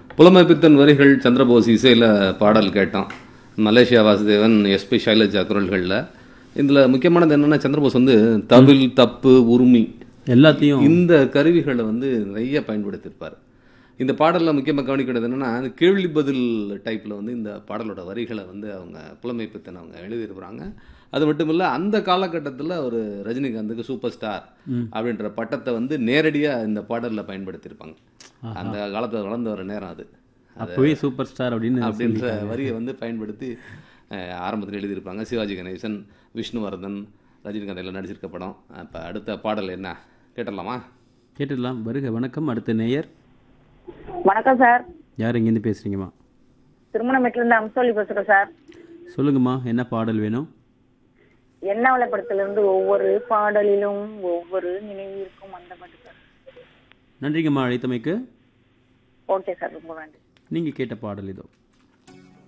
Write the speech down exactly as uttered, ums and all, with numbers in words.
புலமைப்பித்தன் வரிகள் சந்திரபோஸ் இசையில் பாடல் கேட்டோம். மலேசியா வாசுதேவன், எஸ்பி சைலஜா குரல்களில். இதில் முக்கியமானது என்னென்னா, சந்திரபோஸ் வந்து தவில், தப்பு, உருமி எல்லாத்தையும் இந்த கருவிகளை வந்து நிறைய பயன்படுத்தியிருப்பார். இந்த பாடலில் முக்கியமாக கவனிக்கிறது என்னென்னா, கேள்வி பதில் டைப்பில் வந்து இந்த பாடலோட வரிகளை வந்து அவங்க புலமைப்பித்தன் அவங்க எழுதியிருக்கிறாங்க. அது மட்டும் இல்லை, அந்த காலகட்டத்தில் ஒரு ரஜினிகாந்துக்கு சூப்பர் ஸ்டார் அப்படின்ற பட்டத்தை வந்து நேரடியாக இந்த பாடலில் பயன்படுத்தியிருப்பாங்க. அந்த காலத்தில் வளர்ந்து வர நேரம் அது. அப்போவே சூப்பர் ஸ்டார் அப்படின்னு அப்படின்ற வரியை வந்து பயன்படுத்தி ஆரம்பத்தில் எழுதியிருப்பாங்க. சிவாஜி கணேசன், விஷ்ணுவர்தன், ரஜினிகாந்த் எல்லாம் நடிச்சிருக்க படம். இப்போ அடுத்த பாடல் என்ன கேட்டுடலாமா? கேட்டுடலாம். வருக. வணக்கம். அடுத்த நேயர். வணக்கம் சார். யார் எங்கேருந்து பேசுறீங்கம்மா? திருமணமேட்டிலிருந்து அம்சோலி பேசுறேன் சார். சொல்லுங்கம்மா, என்ன பாடல் வேணும்? எண்ணாவளை படத்திலிருந்து ஒவ்வொரு பாடலிலும் ஒவ்வொரு நினைவிற்கும் அந்த பாட்டு சார். நன்றிங்கம்மா அழைத்தமைக்கு. ஓகே சார், ரொம்ப நன்றி. நீங்கள் கேட்ட பாடல் இதோ.